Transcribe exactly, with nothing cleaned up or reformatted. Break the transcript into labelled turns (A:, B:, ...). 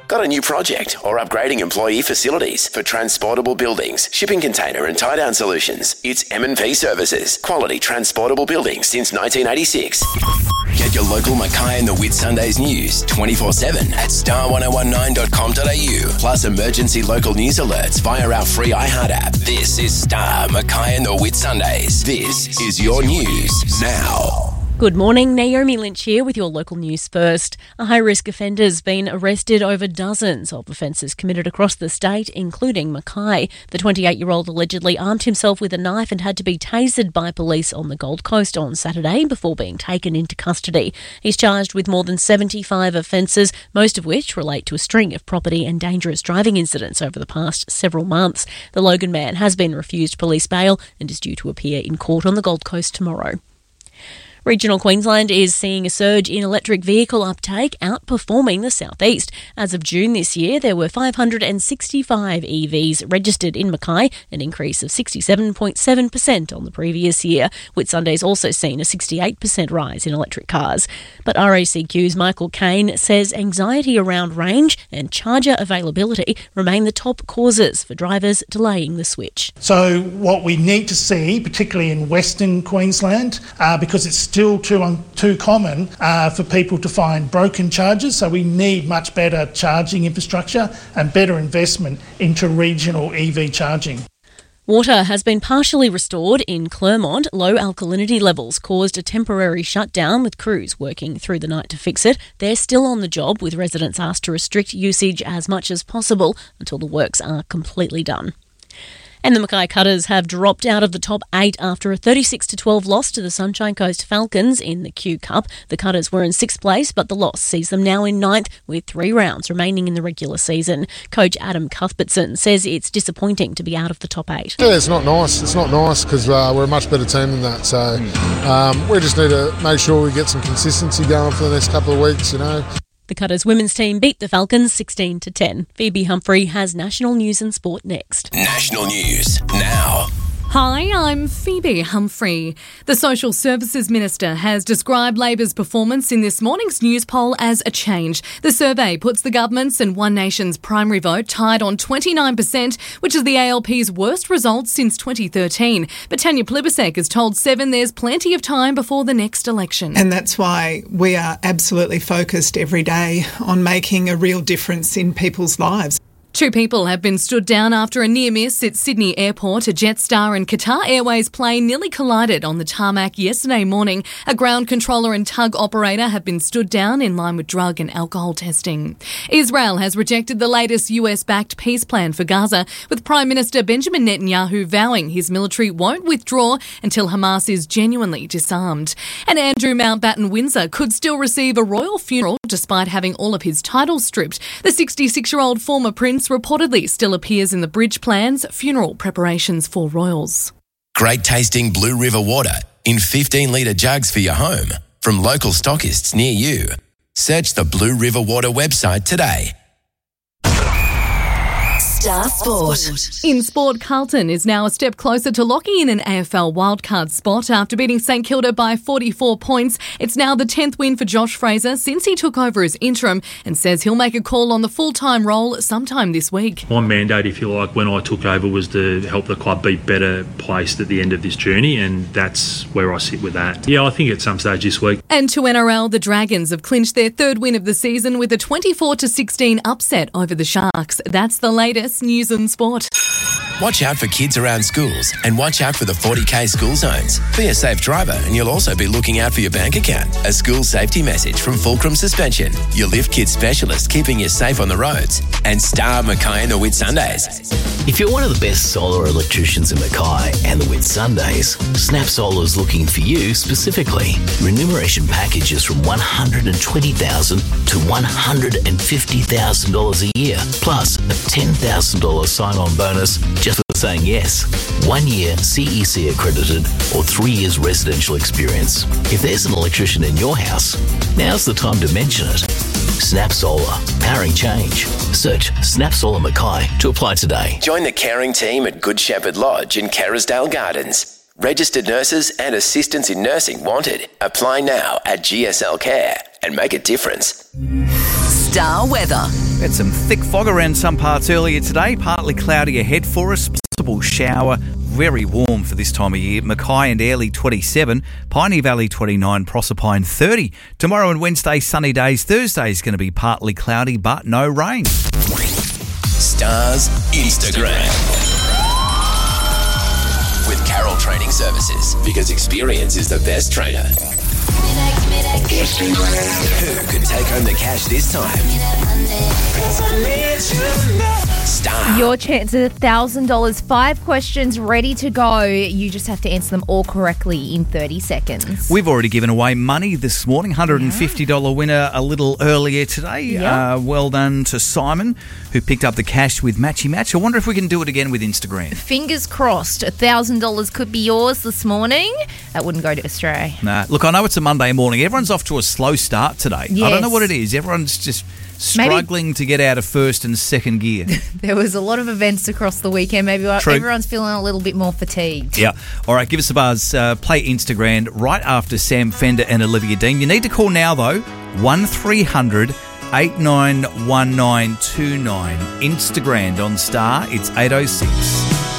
A: Got a new project or upgrading employee facilities for transportable buildings, shipping container and tie-down solutions? It's M and P Services. Quality transportable buildings since nineteen eighty-six. Get your local Mackay and the Whitsundays news twenty-four seven at star ten nineteen dot com dot a u. Plus emergency local news alerts via our free iHeart app. This is Star Mackay and the Whitsundays. This is your news now.
B: Good morning, Naomi Lynch here with your local news first. A high-risk offender's been arrested over dozens of offences committed across the state, including Mackay. The twenty-eight-year-old allegedly armed himself with a knife and had to be tasered by police on the Gold Coast on Saturday before being taken into custody. He's charged with more than seventy-five offences, most of which relate to a string of property and dangerous driving incidents over the past several months. The Logan man has been refused police bail and is due to appear in court on the Gold Coast tomorrow. Regional Queensland is seeing a surge in electric vehicle uptake, outperforming the southeast. As of June this year, there were five hundred sixty-five E Vs registered in Mackay, an increase of sixty-seven point seven percent on the previous year. Whitsunday's also seen a sixty-eight percent rise in electric cars. But R A C Q's Michael Kane says anxiety around range and charger availability remain the top causes for drivers delaying the switch.
C: So what we need to see, particularly in Western Queensland, uh, because it's still too um, too common uh, for people to find broken chargers, so we need much better charging infrastructure and better investment into regional E V charging.
B: Water has been partially restored in Clermont. Low alkalinity levels caused a temporary shutdown, with crews working through the night to fix it. They're still on the job, with residents asked to restrict usage as much as possible until the works are completely done. And the Mackay Cutters have dropped out of the top eight after a thirty-six to twelve loss to the Sunshine Coast Falcons in the Q Cup. The Cutters were in sixth place, but the loss sees them now in ninth with three rounds remaining in the regular season. Coach Adam Cuthbertson says it's disappointing to be out of the top eight.
D: Yeah, it's not nice. It's not nice because uh, we're a much better team than that. So um, we just need to make sure we get some consistency going for the next couple of weeks, you know.
B: The Cutters women's team beat the Falcons sixteen to ten. Phoebe Humphrey has National News and Sport next.
A: National News now.
E: Hi, I'm Phoebe Humphrey. The Social Services Minister has described Labor's performance in this morning's news poll as a change. The survey puts the government's and One Nation's primary vote tied on twenty-nine percent, which is the A L P's worst result since twenty thirteen. But Tanya Plibersek has told Seven there's plenty of time before the next election.
F: And that's why we are absolutely focused every day on making a real difference in people's lives.
E: Two people have been stood down after a near miss at Sydney Airport. A Jetstar and Qatar Airways plane nearly collided on the tarmac yesterday morning. A ground controller and tug operator have been stood down in line with drug and alcohol testing. Israel has rejected the latest U S-backed peace plan for Gaza, with Prime Minister Benjamin Netanyahu vowing his military won't withdraw until Hamas is genuinely disarmed. And Andrew Mountbatten Windsor could still receive a royal funeral despite having all of his titles stripped. The sixty-six-year-old former prince reportedly still appears in the bridge plans, funeral preparations for royals.
A: Great tasting Blue River water in fifteen litre jugs for your home from local stockists near you. Search the Blue River Water website today.
G: Star Sport.
E: In sport, Carlton is now a step closer to locking in an A F L wildcard spot after beating St Kilda by forty-four points. It's now the tenth win for Josh Fraser since he took over as interim, and says he'll make a call on the full-time role sometime this week.
H: My mandate, if you like, when I took over was to help the club be better placed at the end of this journey, and that's where I sit with that. Yeah, I think at some stage this week.
E: And to N R L, the Dragons have clinched their third win of the season with a twenty-four to sixteen upset over the Sharks. That's the latest news and sport.
A: Watch out for kids around schools and watch out for the forty K school zones. Be a safe driver and you'll also be looking out for your bank account. A school safety message from Fulcrum Suspension, your lift kit specialist keeping you safe on the roads. And Star Mackay and the Whitsundays.
G: If you're one of the best solar electricians in Mackay and the Whitsundays, Snap Solar's looking for you specifically. Remuneration packages from one hundred twenty thousand dollars to one hundred fifty thousand dollars a year, plus a ten thousand dollars sign-on bonus just for saying yes. One year C E C accredited or three years residential experience. If there's an electrician in your house, now's the time to mention it. Snap Solar, powering change. Search Snap Solar Mackay to apply today.
A: Join the caring team at Good Shepherd Lodge in Kerrisdale Gardens. Registered nurses and assistants in nursing wanted. Apply now at G S L Care and make a difference.
I: Star weather.
J: We had some thick fog around some parts earlier today. Partly cloudy ahead for us. Possible shower. Very warm for this time of year. Mackay and Airlie twenty-seven. Piney Valley twenty-nine. Proserpine thirty. Tomorrow and Wednesday sunny days. Thursday is going to be partly cloudy but no rain.
A: Stars Instagram. With Carroll Training Services, because experience is the best trainer. Who could take home the cash this time? Star.
K: Your chance at one thousand dollars. Five questions ready to go. You just have to answer them all correctly in thirty seconds.
J: We've already given away money this morning. one hundred fifty dollars winner a little earlier today.
K: Yeah.
J: Uh, well done to Simon, who picked up the cash with Matchy Match. I wonder if we can do it again with Instagram.
K: Fingers crossed. one thousand dollars could be yours this morning. That wouldn't go to Australia.
J: Nah, look, I know it's a Monday morning. Everyone's off to a slow start today.
K: Yes.
J: I don't know what it is. Everyone's just struggling Maybe. to get out of first and second gear.
K: There was a lot of events across the weekend. Maybe
J: True.
K: everyone's feeling a little bit more fatigued.
J: Yeah. All right, give us a buzz. Uh, play Instagram right after Sam Fender and Olivia Dean. You need to call now, though. one three hundred eight nine one nine two nine. Instagram on Star. It's eight oh six.